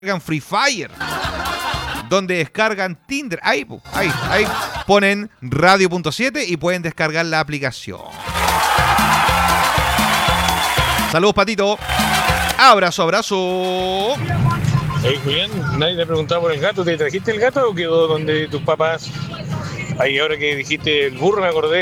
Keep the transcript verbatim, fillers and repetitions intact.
descargan Free Fire, donde descargan Tinder. Ahí, ahí, ahí ponen radio punto siete y pueden descargar la aplicación. Saludos, Patito. Abrazo, abrazo. Hey, Julián, nadie te preguntaba por el gato. ¿Te trajiste el gato o quedó donde tus papás? Ahí ahora que dijiste el burro me acordé